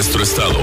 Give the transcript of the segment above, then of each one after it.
nuestro estado.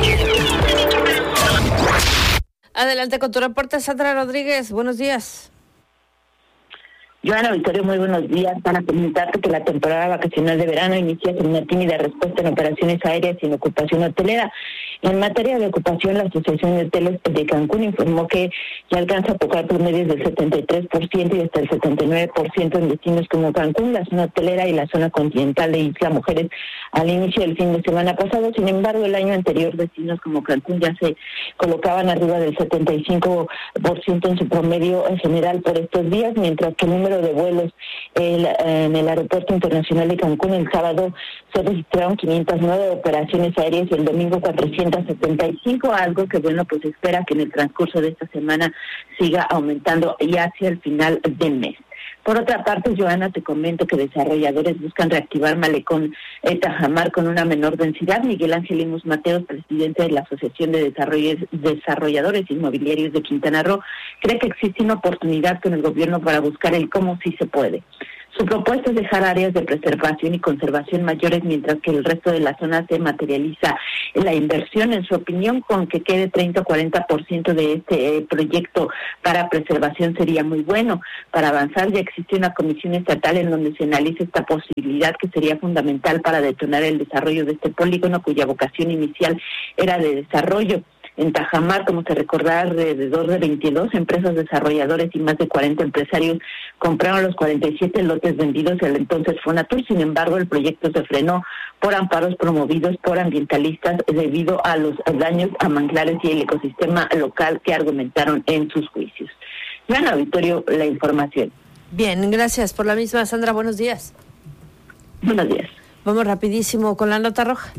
Adelante con tu reporte, Sandra Rodríguez. Buenos días. Joana Victoria, muy buenos días. Para comentarte que la temporada vacacional de verano inicia con una tímida respuesta en operaciones aéreas y en ocupación hotelera. En materia de ocupación, la Asociación de Hoteles de Cancún informó que ya alcanza a tocar promedios del 73% y hasta el 79% en destinos como Cancún, la zona hotelera y la zona continental de Isla Mujeres al inicio del fin de semana pasado. Sin embargo, el año anterior, destinos como Cancún ya se colocaban arriba del 75% en su promedio en general por estos días, mientras que el número de vuelos en el Aeropuerto Internacional de Cancún el sábado se registraron 509 operaciones aéreas y el domingo 475, algo que pues espera que en el transcurso de esta semana siga aumentando y hacia el final del mes. Por otra parte, Joana, te comento que desarrolladores buscan reactivar Malecón Tajamar con una menor densidad. Miguel Ángel Lemus Mateos, presidente de la Asociación de Desarrolladores Inmobiliarios de Quintana Roo, cree que existe una oportunidad con el gobierno para buscar el cómo sí se puede. Su propuesta es dejar áreas de preservación y conservación mayores, mientras que el resto de la zona se materializa la inversión. En su opinión, con que quede 30 o 40% de este proyecto para preservación sería muy bueno. Para avanzar, ya existe una comisión estatal en donde se analiza esta posibilidad, que sería fundamental para detonar el desarrollo de este polígono, cuya vocación inicial era de desarrollo. En Tajamar, como se recordará, alrededor de 22 empresas desarrolladores y más de 40 empresarios compraron los 47 lotes vendidos al entonces Fonatur. Sin embargo, el proyecto se frenó por amparos promovidos por ambientalistas debido a los daños a manglares y el ecosistema local que argumentaron en sus juicios. Joana Victoria, la información. Bien, gracias por la misma, Sandra. Buenos días. Buenos días. Vamos rapidísimo con la nota roja.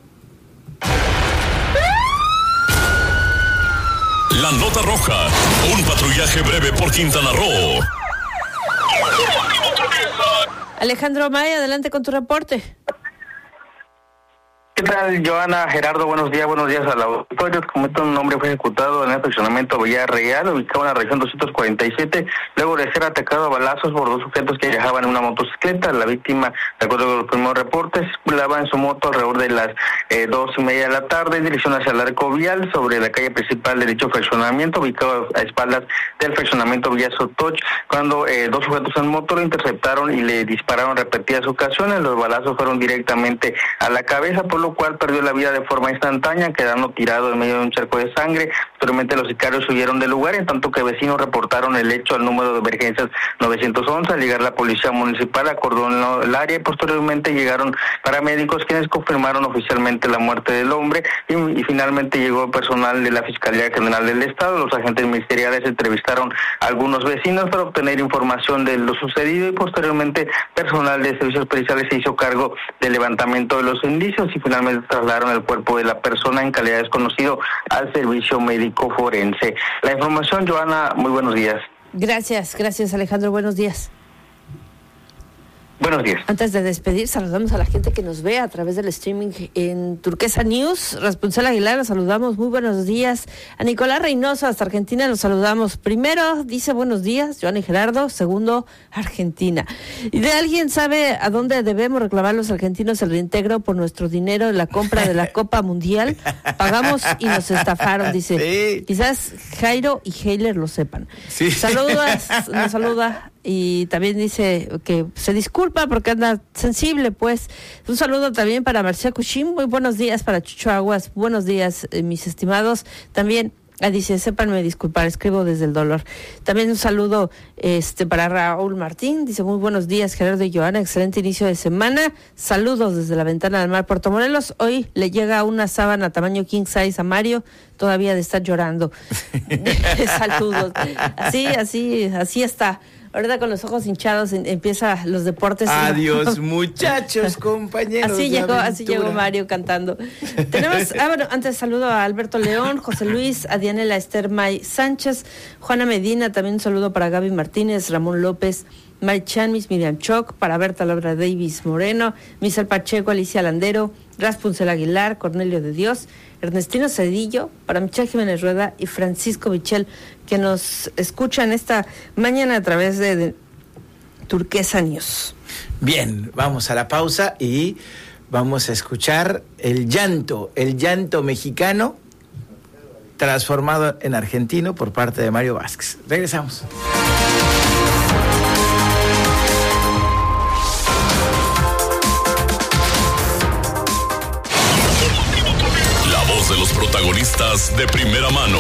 La nota roja, un patrullaje breve por Quintana Roo. Alejandro May, adelante con tu reporte. ¿Qué tal, Joana? Gerardo, buenos días a la auditorio. Como un hombre fue ejecutado en el fraccionamiento Villarreal, ubicado en la región 247, luego de ser atacado a balazos por dos sujetos que viajaban en una motocicleta. La víctima, de acuerdo con los primeros reportes, circulaba en su moto alrededor de las 2:30 de la tarde en dirección hacia el arco vial sobre la calle principal de dicho fraccionamiento, ubicado a espaldas del fraccionamiento Villa Sotoch, cuando dos sujetos en moto lo interceptaron y le dispararon repetidas ocasiones. Los balazos fueron directamente a la cabeza, por lo cual perdió la vida de forma instantánea, quedando tirado en medio de un charco de sangre. Posteriormente los sicarios huyeron del lugar, en tanto que vecinos reportaron el hecho al número de emergencias 911. Al llegar la policía municipal acordonó el área y posteriormente llegaron paramédicos, quienes confirmaron oficialmente la muerte del hombre, y finalmente llegó personal de la Fiscalía General del Estado. Los agentes ministeriales entrevistaron a algunos vecinos para obtener información de lo sucedido, y posteriormente personal de servicios periciales se hizo cargo del levantamiento de los indicios y finalmente trasladaron el cuerpo de la persona en calidad de desconocido al servicio médico forense. La información, Joana, muy buenos días. Gracias Alejandro, buenos días. Buenos días. Antes de despedir, saludamos a la gente que nos ve a través del streaming en Turquesa News. Rapunzel Aguilar, los saludamos, muy buenos días. A Nicolás Reynoso, hasta Argentina, los saludamos. Primero, dice buenos días, Joana y Gerardo. Segundo, Argentina. ¿Y de alguien sabe a dónde debemos reclamar los argentinos el reintegro por nuestro dinero en la compra de la Copa Mundial? Pagamos y nos estafaron, dice. Sí. Quizás Jairo y Heiler lo sepan. Sí. Nos saluda. Y también dice que se disculpa porque anda sensible, pues. Un saludo también para Marcia Cushim, muy buenos días. Para Chucho Aguas, buenos días, mis estimados. También dice, sépanme disculpar, escribo desde el dolor. También un saludo para Raúl Martín, dice, muy buenos días, Gerardo y Joana, excelente inicio de semana. Saludos desde la ventana del mar, Puerto Morelos. Hoy le llega una sábana tamaño king size a Mario, todavía de estar llorando. Saludos. Así está. Ahorita con los ojos hinchados empieza los deportes. Adiós, muchachos, compañeros. Así llegó Mario cantando. Tenemos, antes saludo a Alberto León, José Luis, a Dianela Esther May Sánchez, Juana Medina, también un saludo para Gaby Martínez, Ramón López, Marichan, Miss Miriam Choc, para Berta Laura Davis Moreno, Michel Pacheco, Alicia Landero, Raspunzel Aguilar, Cornelio de Dios, Ernestino Cedillo, para Michelle Jiménez Rueda y Francisco Michel, que nos escuchan esta mañana a través de Turquesa News. Bien, vamos a la pausa y vamos a escuchar el llanto mexicano transformado en argentino por parte de Mario Vázquez. Regresamos. La voz de los protagonistas de primera mano.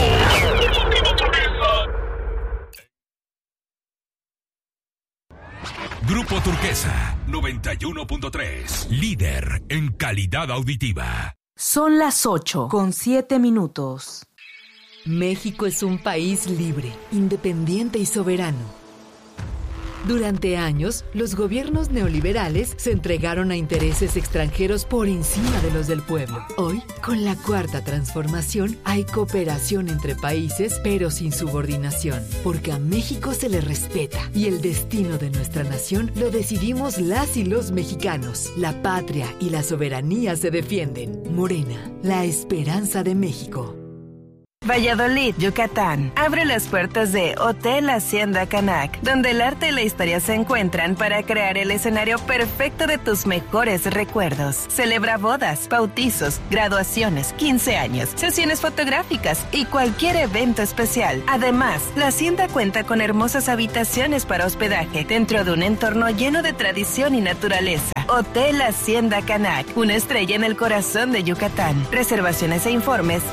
Grupo Turquesa 91.3, líder en calidad auditiva. Son las 8:07. México es un país libre, independiente y soberano. Durante años, los gobiernos neoliberales se entregaron a intereses extranjeros por encima de los del pueblo. Hoy, con la Cuarta Transformación, hay cooperación entre países, pero sin subordinación, porque a México se le respeta y el destino de nuestra nación lo decidimos las y los mexicanos. La patria y la soberanía se defienden. Morena, la esperanza de México. Valladolid, Yucatán. Abre las puertas de Hotel Hacienda Canac, donde el arte y la historia se encuentran para crear el escenario perfecto de tus mejores recuerdos. Celebra bodas, bautizos, graduaciones, 15 años, sesiones fotográficas y cualquier evento especial. Además, la hacienda cuenta con hermosas habitaciones para hospedaje dentro de un entorno lleno de tradición y naturaleza. Hotel Hacienda Canac, una estrella en el corazón de Yucatán. Reservaciones e informes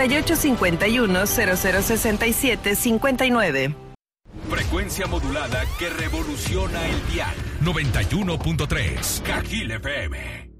9851-0067-59. Frecuencia modulada que revoluciona el dial. 91.3 Cajil FM.